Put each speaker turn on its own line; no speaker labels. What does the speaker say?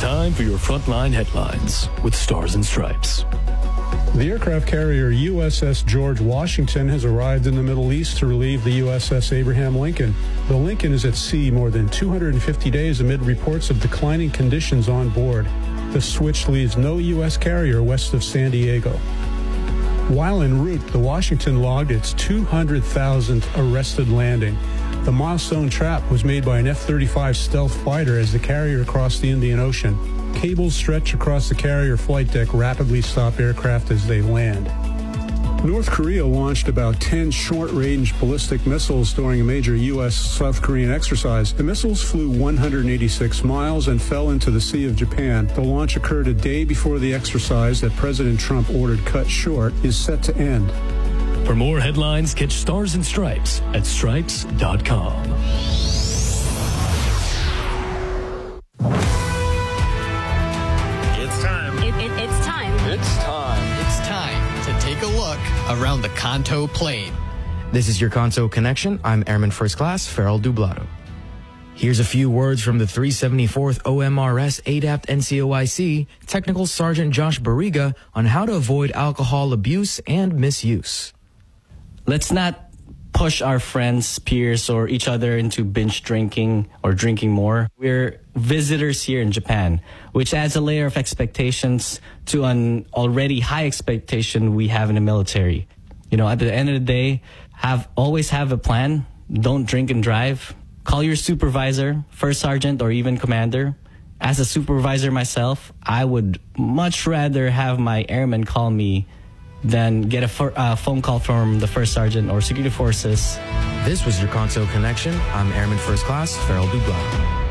time for your Frontline headlines with Stars and Stripes.
The aircraft carrier USS George Washington has arrived in the Middle East to relieve the USS Abraham Lincoln. The Lincoln is at sea more than 250 days amid reports of declining conditions on board. The switch leaves no U.S. carrier west of San Diego. While en route, the Washington logged its 200,000th arrested landing. The milestone trap was made by an F-35 stealth fighter as the carrier crossed the Indian Ocean. Cables stretched across the carrier flight deck rapidly stop aircraft as they land. North Korea launched about 10 short-range ballistic missiles during a major U.S.-South Korean exercise. The missiles flew 186 miles and fell into the Sea of Japan. The launch occurred a day before the exercise that President Trump ordered cut short is set to end.
For more headlines, catch Stars and Stripes at stripes.com.
It's time to take a look around the Kanto Plain.
This is your Kanto Connection. I'm Airman First Class Farrell Dublado. Here's a few words from the 374th OMRS ADAPT NCOIC Technical Sergeant Josh Barriga on how to avoid alcohol abuse and misuse.
Let's not push our friends, peers, or each other into binge drinking or drinking more. We're visitors here in Japan, which adds a layer of expectations to an already high expectation we have in the military. You know, at the end of the day, always have a plan. Don't drink and drive. Call your supervisor, first sergeant, or even commander. As a supervisor myself, I would much rather have my airman call me than get a phone call from the first sergeant or security forces.
This was your Kanto Connection. I'm Airman First Class Farrell Dublado.